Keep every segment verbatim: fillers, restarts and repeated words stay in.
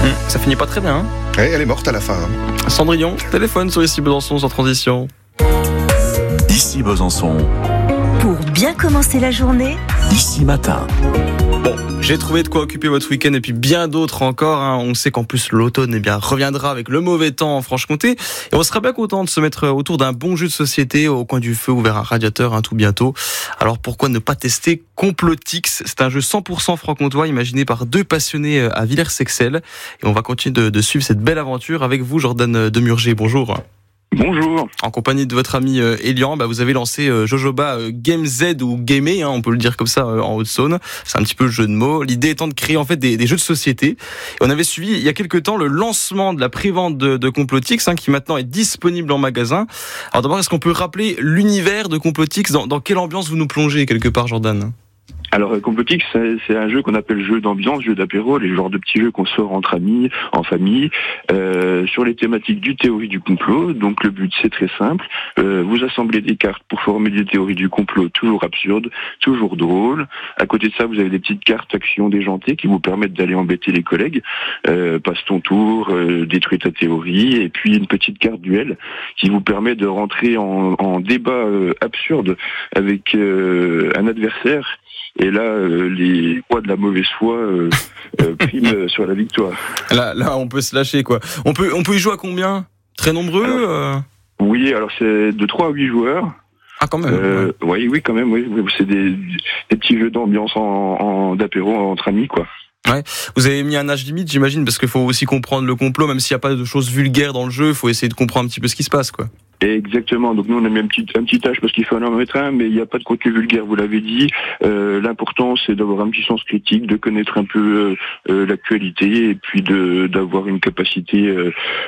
Mmh, ça finit pas très bien. Hein. Ouais, elle est morte à la fin. Hein. Cendrillon, téléphone sur Ici Besançon sans transition. Ici Besançon. Pour bien commencer la journée, Ici Matin. Bon, j'ai trouvé de quoi occuper votre week-end et puis bien d'autres encore. Hein. On sait qu'en plus l'automne eh bien, reviendra avec le mauvais temps en Franche-Comté. Et on serait bien content de se mettre autour d'un bon jeu de société au coin du feu ou vers un radiateur hein, tout bientôt. Alors pourquoi ne pas tester Complotix ? C'est un jeu cent pour cent franc-comtois imaginé par deux passionnés à Villers-Sexel. Et on va continuer de, de suivre cette belle aventure avec vous, Jordan Demurger. Bonjour. Bonjour. En compagnie de votre ami euh, Elian, bah, vous avez lancé euh, Jojoba euh, Game Z ou Gamé, hein, on peut le dire comme ça euh, en Haute-Saône. C'est un petit peu le jeu de mots. L'idée étant de créer en fait des, des jeux de société. Et on avait suivi il y a quelques temps le lancement de la prévente de, de Complotix, hein, qui maintenant est disponible en magasin. Alors d'abord, est-ce qu'on peut rappeler l'univers de Complotix ? Dans, dans quelle ambiance vous nous plongez quelque part, Jordan ? Alors, Complotix, c'est, c'est un jeu qu'on appelle jeu d'ambiance, jeu d'apéro, les genres de petits jeux qu'on sort entre amis, en famille, euh, sur les thématiques du théorie du complot. Donc, le but, c'est très simple. Euh, vous assemblez des cartes pour former des théories du complot toujours absurdes, toujours drôles. À côté de ça, vous avez des petites cartes actions déjantées qui vous permettent d'aller embêter les collègues. Euh, passe ton tour, euh, détruis ta théorie. Et puis, une petite carte duel qui vous permet de rentrer en, en débat euh, absurde avec euh, un adversaire. Et là, euh, les rois de la mauvaise foi euh, euh, priment sur la victoire. Là, là, on peut se lâcher, quoi. On peut, on peut y jouer à combien ? Très nombreux alors, euh... Oui, alors c'est de trois à huit joueurs. Ah, quand même. Euh, ouais. Oui, oui, quand même. Oui, c'est des, des petits jeux d'ambiance en, en d'apéro entre amis, quoi. Ouais. Vous avez mis un âge limite, j'imagine, parce qu'il faut aussi comprendre le complot, même s'il n'y a pas de choses vulgaires dans le jeu, il faut essayer de comprendre un petit peu ce qui se passe, quoi. Exactement. Donc nous on a mis un petit un petit âge parce qu'il faut en mettre un, mais il n'y a pas de contenu vulgaire. Vous l'avez dit. Euh, l'important c'est d'avoir un petit sens critique, de connaître un peu euh, euh, l'actualité et puis de d'avoir une capacité euh,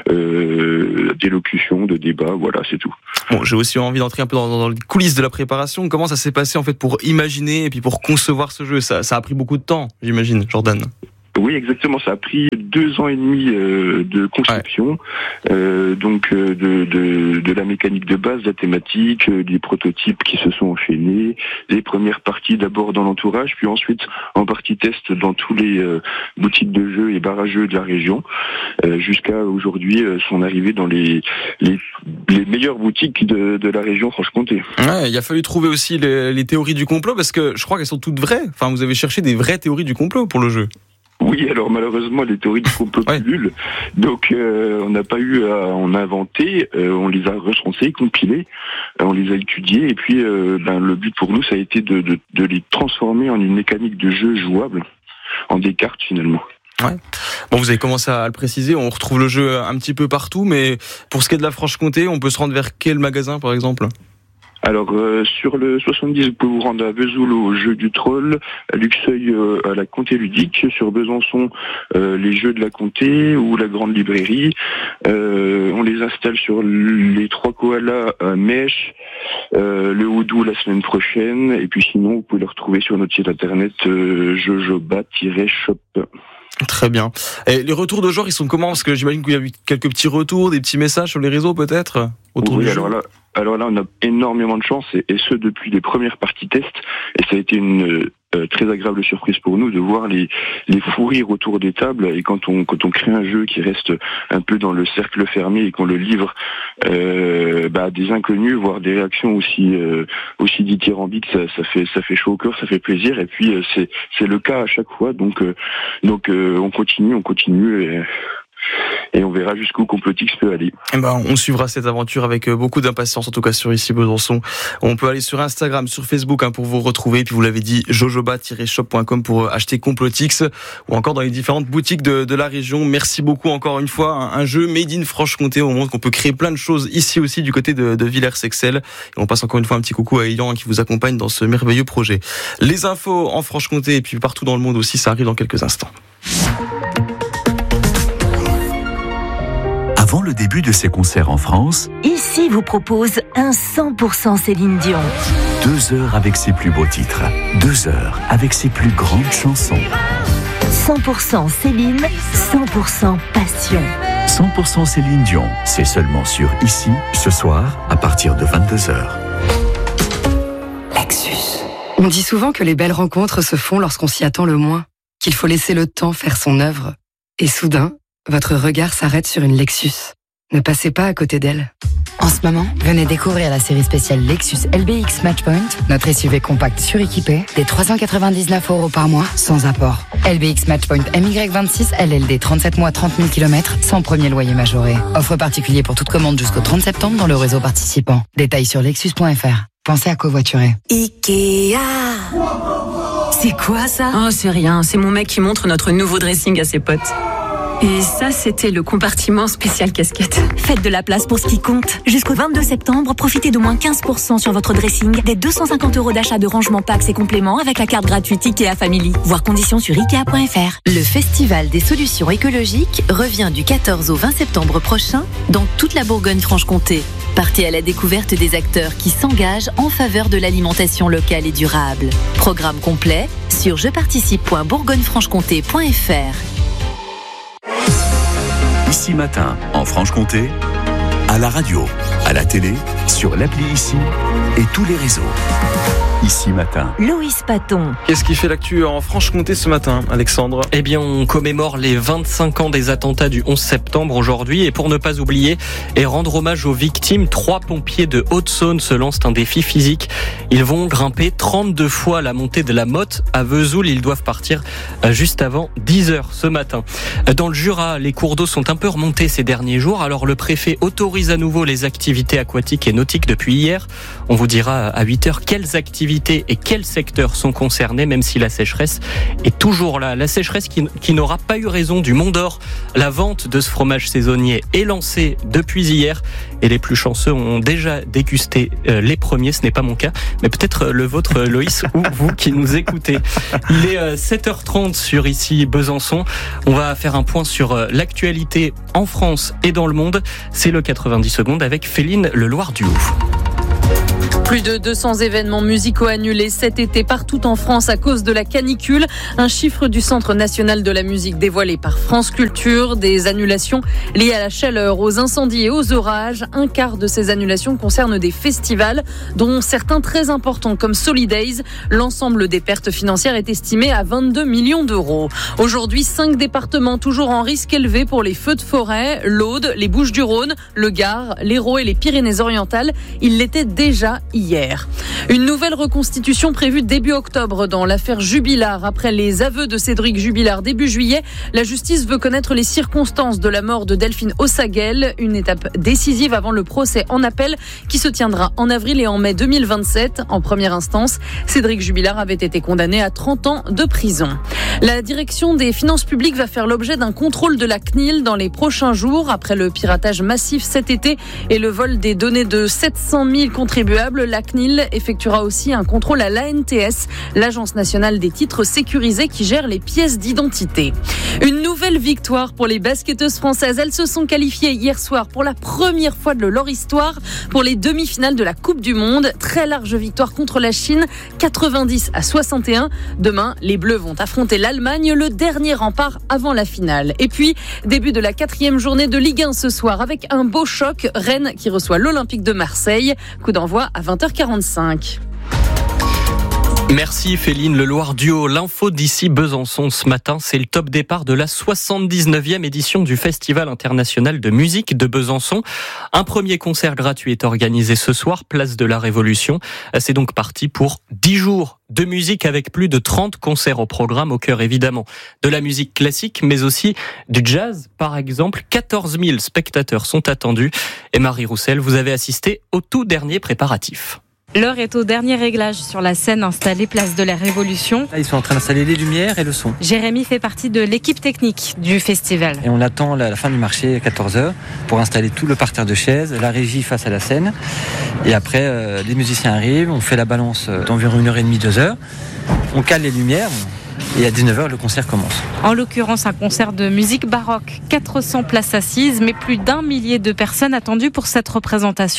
euh, d'élocution, de débat. Voilà, c'est tout. Bon, j'ai aussi envie d'entrer un peu dans, dans les coulisses de la préparation. Comment ça s'est passé en fait pour imaginer et puis pour concevoir ce jeu ? Ça, ça a pris beaucoup de temps, j'imagine, Jordan. Oui, exactement. Ça a pris deux ans et demi euh, de conception, ouais. euh, donc euh, de, de, de la mécanique de base, de la thématique, euh, des prototypes qui se sont enchaînés, les premières parties d'abord dans l'entourage, puis ensuite en partie test dans tous les euh, boutiques de jeux et barrageux de la région, euh, jusqu'à aujourd'hui euh, son arrivée dans les, les les meilleures boutiques de, de la région Franche-Comté. Ouais, il a fallu trouver aussi les, les théories du complot parce que je crois qu'elles sont toutes vraies. Enfin, vous avez cherché des vraies théories du complot pour le jeu. Oui, alors malheureusement les théories du complot ouais. pullulent, donc euh, on n'a pas eu à en inventer, euh, on les a recensées, compilées, euh, on les a étudiées et puis euh, ben, le but pour nous ça a été de, de, de les transformer en une mécanique de jeu jouable, en des cartes finalement. Ouais. Bon, vous avez commencé à le préciser, on retrouve le jeu un petit peu partout, mais pour ce qui est de la Franche-Comté, on peut se rendre vers quel magasin par exemple ? Alors euh, sur le soixante-dix, vous pouvez vous rendre à Vesoul au jeu du troll, à Luxeuil euh, à la Comté ludique, sur Besançon euh, les jeux de la Comté ou la grande librairie. Euh, on les installe sur les trois koalas à Mèche, euh, le Houdou la semaine prochaine, et puis sinon vous pouvez le retrouver sur notre site internet euh, jojoba-shop. Très bien. Et les retours de joueurs, ils sont comment ? Parce que j'imagine qu'il y a eu quelques petits retours, des petits messages sur les réseaux peut-être autour oui, du alors jeu. là, alors là, on a énormément de chance, et, et ce depuis les premières parties test. Et ça a été une euh, très agréable surprise pour nous de voir les les fous rires autour des tables. Et quand on quand on crée un jeu qui reste un peu dans le cercle fermé et qu'on le livre euh, bah, à des inconnus, voir des réactions aussi euh, aussi dithyrambiques, ça, ça fait ça fait chaud au cœur, ça fait plaisir. Et puis euh, c'est c'est le cas à chaque fois. Donc euh, donc euh, on continue, on continue. Et, Et on verra jusqu'où Complotix peut aller. Eh ben, on suivra cette aventure avec beaucoup d'impatience, en tout cas sur Ici Besançon. On peut aller sur Instagram, sur Facebook hein, pour vous retrouver. Et puis vous l'avez dit, jojoba tiret shop point com pour acheter Complotix ou encore dans les différentes boutiques de, de la région. Merci beaucoup encore une fois. Un, un jeu made in Franche-Comté. On montre qu'on peut créer plein de choses ici aussi du côté de, de Villers-Sexel. Et on passe encore une fois un petit coucou à Elian hein, qui vous accompagne dans ce merveilleux projet. Les infos en Franche-Comté et puis partout dans le monde aussi, ça arrive dans quelques instants. Avant le début de ses concerts en France, Ici vous propose un cent pour cent Céline Dion. Deux heures avec ses plus beaux titres. Deux heures avec ses plus grandes chansons. cent pour cent Céline, cent pour cent passion. cent pour cent Céline Dion, c'est seulement sur Ici, ce soir, à partir de vingt-deux heures. Lexus. On dit souvent que les belles rencontres se font lorsqu'on s'y attend le moins, qu'il faut laisser le temps faire son œuvre. Et soudain, votre regard s'arrête sur une Lexus. Ne passez pas à côté d'elle. En ce moment, venez découvrir la série spéciale Lexus L B X Matchpoint, notre S U V compact suréquipé, des trois cent quatre-vingt-dix-neuf euros par mois, sans apport. L B X Matchpoint M Y vingt-six, L L D trente-sept mois, trente mille kilomètres, sans premier loyer majoré. Offre particulier pour toute commande jusqu'au trente septembre dans le réseau participant. Détails sur lexus point f r. Pensez à covoiturer. Ikea. C'est quoi ça? Oh, c'est rien, c'est mon mec qui montre notre nouveau dressing à ses potes. Et ça, c'était le compartiment spécial casquette. Faites de la place pour ce qui compte. Jusqu'au vingt-deux septembre, profitez d'au moins quinze pour cent sur votre dressing, des deux cent cinquante euros d'achat de rangement packs et compléments avec la carte gratuite Ikea Family. Voir conditions sur ikea point f r. Le Festival des solutions écologiques revient du quatorze au vingt septembre prochain dans toute la Bourgogne-Franche-Comté. Partez à la découverte des acteurs qui s'engagent en faveur de l'alimentation locale et durable. Programme complet sur je participe point bourgogne franche comté point f r. Ici Matin, en Franche-Comté, à la radio, à la télé, sur l'appli Ici et tous les réseaux. Ici Matin. Loïs Paton. Qu'est-ce qui fait l'actu en Franche-Comté ce matin, Alexandre? Eh bien, on commémore les vingt-cinq ans des attentats du onze septembre aujourd'hui. Et pour ne pas oublier et rendre hommage aux victimes, trois pompiers de Haute-Saône se lancent un défi physique. Ils vont grimper trente-deux fois la montée de la Motte à Vesoul. Ils doivent partir juste avant dix heures ce matin. Dans le Jura, les cours d'eau sont un peu remontés ces derniers jours. Alors le préfet autorise à nouveau les activités aquatiques et nautiques depuis hier. On vous dira à huit heures quelles activités et quels secteurs sont concernés, même si la sécheresse est toujours là. La sécheresse qui, qui n'aura pas eu raison du Mont d'Or. La vente de ce fromage saisonnier est lancée depuis hier et les plus chanceux ont déjà dégusté euh, les premiers. Ce n'est pas mon cas, mais peut-être le vôtre, Loïs, ou vous qui nous écoutez. Il est euh, sept heures trente sur Ici Besançon. On va faire un point sur euh, l'actualité en France et dans le monde. C'est le quatre-vingt-dix secondes avec Féline Leloir-Duhaut. Plus de deux cents événements musicaux annulés cet été partout en France à cause de la canicule. Un chiffre du Centre national de la musique dévoilé par France Culture. Des annulations liées à la chaleur, aux incendies et aux orages. Un quart de ces annulations concernent des festivals, dont certains très importants comme Solidays. L'ensemble des pertes financières est estimé à vingt-deux millions d'euros. Aujourd'hui, cinq départements toujours en risque élevé pour les feux de forêt. L'Aude, les Bouches-du-Rhône, le Gard, l'Hérault et les Pyrénées-Orientales. Il l'était déjà hier. Une nouvelle reconstitution prévue début octobre dans l'affaire Jubilard. Après les aveux de Cédric Jubilard début juillet, la justice veut connaître les circonstances de la mort de Delphine Ossaguel. Une étape décisive avant le procès en appel qui se tiendra en avril et en mai deux mille vingt-sept. En première instance, Cédric Jubilard avait été condamné à trente ans de prison. La direction des finances publiques va faire l'objet d'un contrôle de la C N I L dans les prochains jours. Après le piratage massif cet été et le vol des données de sept cent mille contribuables, la C N I L effectuera aussi un contrôle à l'A N T S, l'Agence nationale des titres sécurisés qui gère les pièces d'identité. Une nouvelle victoire pour les basketteuses françaises. Elles se sont qualifiées hier soir pour la première fois de leur histoire pour les demi-finales de la Coupe du Monde. Très large victoire contre la Chine, quatre-vingt-dix à soixante et un. Demain, les Bleus vont affronter l'Allemagne, le dernier rempart avant la finale. Et puis, début de la quatrième journée de Ligue un ce soir avec un beau choc. Rennes qui reçoit l'Olympique de Marseille. Coup d'envoi à vingt heures quarante-cinq. Merci Féline Leloir-Duhaut. L'info d'Ici Besançon ce matin, c'est le top départ de la soixante-dix-neuvième édition du Festival international de musique de Besançon. Un premier concert gratuit est organisé ce soir, place de la Révolution. C'est donc parti pour dix jours de musique avec plus de trente concerts au programme, au cœur évidemment de la musique classique, mais aussi du jazz par exemple. quatorze mille spectateurs sont attendus. Et Marie Roussel, vous avez assisté au tout dernier préparatif. L'heure est au dernier réglage sur la scène installée place de la Révolution. Là, ils sont en train d'installer les lumières et le son. Jérémy fait partie de l'équipe technique du festival. Et on attend la fin du marché à quatorze heures pour installer tout le parterre de chaises, la régie face à la scène. Et après, euh, les musiciens arrivent, on fait la balance d'environ une heure et demie, deux heures. On cale les lumières. Et à dix-neuf heures, le concert commence. En l'occurrence, un concert de musique baroque. quatre cents places assises, mais plus d'un millier de personnes attendues pour cette représentation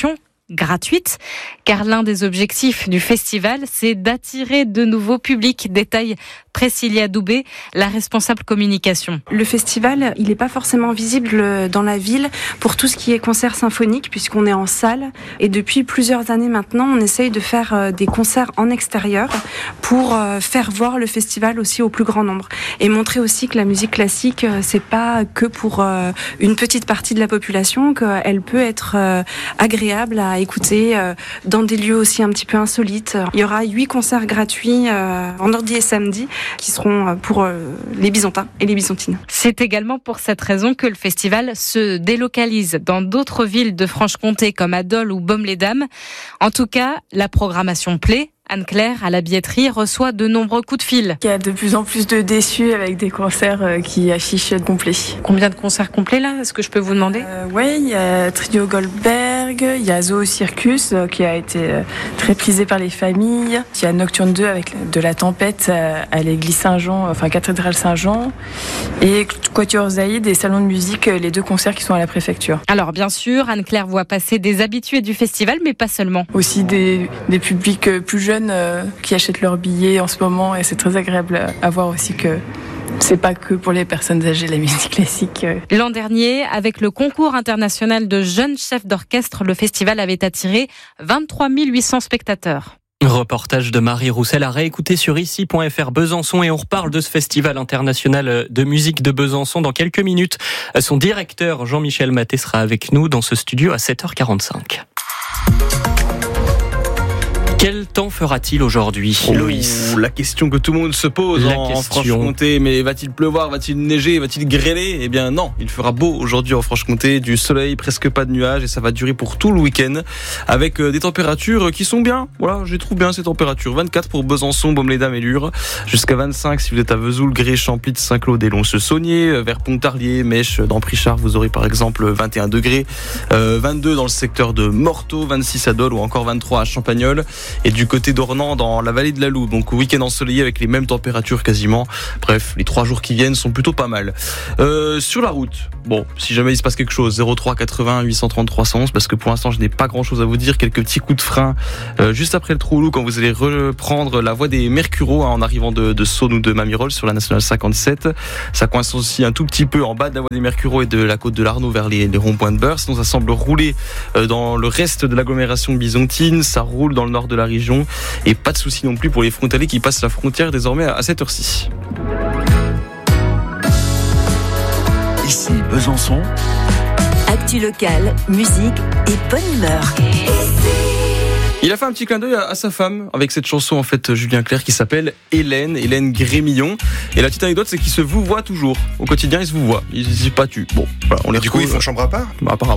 gratuite, car l'un des objectifs du festival, c'est d'attirer de nouveaux publics, détaille Priscilla Doubé, la responsable communication. Le festival, il n'est pas forcément visible dans la ville pour tout ce qui est concert symphonique, puisqu'on est en salle. Et depuis plusieurs années maintenant, on essaye de faire des concerts en extérieur pour faire voir le festival aussi au plus grand nombre. Et montrer aussi que la musique classique, c'est pas que pour une petite partie de la population, qu'elle peut être agréable à écouter dans des lieux aussi un petit peu insolites. Il y aura huit concerts gratuits vendredi et samedi qui seront pour les Byzantins et les Byzantines. C'est également pour cette raison que le festival se délocalise dans d'autres villes de Franche-Comté comme à Dole ou Baume-les-Dames. En tout cas, la programmation plaît. Anne-Claire, à la billetterie, reçoit de nombreux coups de fil. Il y a de plus en plus de déçus avec des concerts qui affichent complets. Combien de concerts complets là ? Est-ce que je peux vous demander ? euh, Oui, il y a Trio Goldberg, il y a Zoo Circus qui a été très prisé par les familles. Il y a Nocturne deux avec de la tempête à l'église Saint-Jean, enfin cathédrale Saint-Jean. Et Quatuor Zaïd et Salon de musique, les deux concerts qui sont à la préfecture. Alors bien sûr, Anne-Claire voit passer des habitués du festival, mais pas seulement. Aussi des, des publics plus jeunes qui achètent leurs billets en ce moment, et c'est très agréable à voir aussi que c'est pas que pour les personnes âgées la musique classique. L'an dernier, avec le concours international de jeunes chefs d'orchestre, le festival avait attiré vingt-trois mille huit cents spectateurs. Reportage de Marie Roussel à réécouter sur ici point f r Besançon, et on reparle de ce festival international de musique de Besançon dans quelques minutes. Son directeur Jean-Michel Maté sera avec nous dans ce studio à sept heures quarante-cinq. Quel temps fera-t-il aujourd'hui, oh, Loïs ? La question que tout le monde se pose la en, question. en Franche-Comté. Mais va-t-il pleuvoir, va-t-il neiger, va-t-il grêler ? Eh bien non, il fera beau aujourd'hui en Franche-Comté, du soleil, presque pas de nuages, et ça va durer pour tout le week-end avec des températures qui sont bien. Voilà, je les trouve bien ces températures. vingt-quatre pour Besançon, Baume-les-Dames et Lure, jusqu'à vingt-cinq si vous êtes à Vesoul, Gré, Champlit, Saint-Claude et Lons-le-Saunier. Vers Pontarlier, Mèche, dans Prichard, vous aurez par exemple vingt et un degrés, euh, vingt-deux dans le secteur de Morteau, vingt-six à Dole ou encore vingt-trois à Champagnole. Et du côté d'Ornans, dans la vallée de la Louve, donc week-end ensoleillé avec les mêmes températures quasiment. Bref, les trois jours qui viennent sont plutôt pas mal. Euh, sur la route, bon, si jamais il se passe quelque chose, zéro trois quatre-vingts huit cent trente trois cent onze, parce que pour l'instant je n'ai pas grand chose à vous dire, quelques petits coups de frein euh, juste après le Trou-Loup quand vous allez reprendre la voie des Mercureaux hein, en arrivant de, de Saône ou de Mamirol sur la nationale cinquante-sept. Ça coince aussi un tout petit peu en bas de la voie des Mercureaux et de la côte de l'Arnaud vers les, les ronds-points de Beurre. Sinon ça semble rouler euh, dans le reste de l'agglomération byzantine, ça roule dans le nord de la région. Et pas de souci non plus pour les frontaliers qui passent la frontière désormais à cette heure-ci. Ici Besançon. Actu locale, musique et bonne humeur. Il a fait un petit clin d'œil à, à sa femme avec cette chanson en fait Julien Clerc qui s'appelle Hélène, Hélène Grémillon. Et la petite anecdote c'est qu'il se vous voit toujours. Au quotidien il se vous voit. Il se dit pas tu. Bon, voilà, on les Du coup ils font chambre à part ? Bah, apparemment.